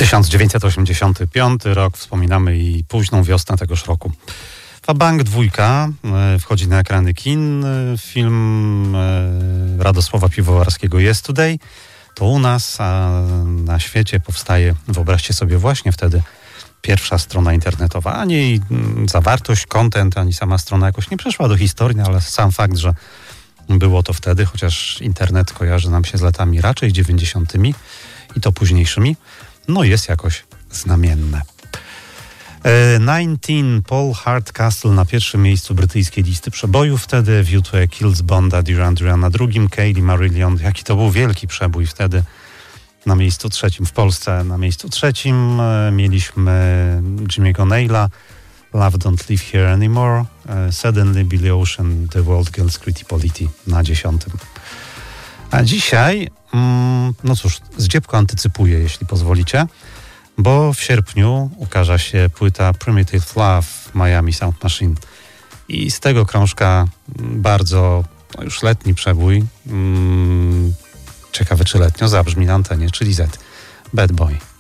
1985 rok, wspominamy i późną wiosnę tegoż roku. Fabank 2 wchodzi na ekrany kin. Film Radosława Piwowarskiego Yesterday. To u nas, a na świecie powstaje, wyobraźcie sobie, właśnie wtedy pierwsza strona internetowa. Ani jej zawartość, content, ani sama strona jakoś nie przeszła do historii, ale sam fakt, że było to wtedy, chociaż internet kojarzy nam się z latami raczej 90. i to późniejszymi, no jest jakoś znamienne. 19 Paul Hardcastle na pierwszym miejscu brytyjskiej listy przebojów wtedy, View to a Kill z Bonda, Duran Duran na drugim, Kaylee Marillion, jaki to był wielki przebój wtedy, na miejscu trzecim w Polsce. Na miejscu trzecim mieliśmy Jimmy'ego Naila, Love Don't Live Here Anymore, Suddenly Billy Ocean, The World Girls Pretty Polity na 10. A dzisiaj, no cóż, zdziepko antycypuję, jeśli pozwolicie, bo w sierpniu ukaże się płyta Primitive Love Miami Sound Machine. I z tego krążka bardzo już letni przebój, ciekawe czy letnio, zabrzmi na antenie, czyli Z. Bad Boy.